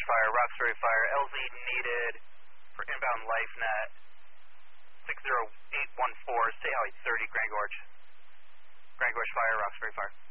Fire, Roxbury Fire, LZ needed for inbound LifeNet, 60814, stay Alley 30, Grand Gorge. Grand Gorge Fire, Roxbury Fire.